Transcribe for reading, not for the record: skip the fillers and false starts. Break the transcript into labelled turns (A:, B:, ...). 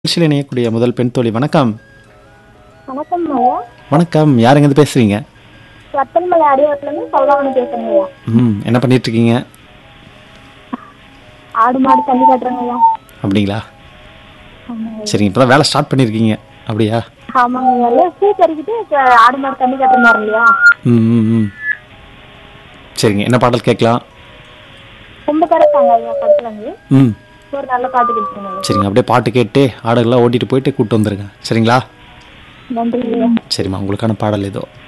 A: நிகழ்ச்சியில் இணையக்கூடிய முதல் பெண் தோழி. வணக்கம்.
B: வணக்கம் ஐயா.
A: வணக்கம். யாருங்க இருந்து பேசுறீங்க?
B: வத்தல்மலை அடிவாரத்துலேருந்து சௌதாமணி பேசுறேங்க ஐயா.
A: என்ன பண்ணிட்டு இருக்கீங்க?
B: ஆடு மாடு தண்ணி கட்டுறேங்க ஐயா.
A: அப்படிங்களா?
B: ஆமாங்க ஐயா.
A: சரிங்க. இப்பதான் வேலை ஸ்டார்ட் பண்ணியிருக்கீங்க அப்படியா?
B: ஆமாங்க ஐயா. இல்லை, பூ பறிக்கிட்டு ஆடு மாடு தண்ணி கட்டுற மாதிரி இல்லையா?
A: ம் ம் ம் சரிங்க. என்ன பாடல் கேட்கலாம்?
B: ரொம்ப கரெக்டாங்க ஐயா. படுத்துலங்க
A: ம்
B: ஒரு நல்ல பாட்டு கொடுத்துருங்க ஐயா.
A: சரிங்க. அப்படியே பாட்டு கேட்டு ஆடுகள்லாம் ஓட்டிட்டு போயிட்டு கூப்பிட்டு வந்துருங்க. சரிங்களா?
B: நன்றி ஐயா.
A: சரிம்மா, உங்களுக்கான பாடல் ஏதோ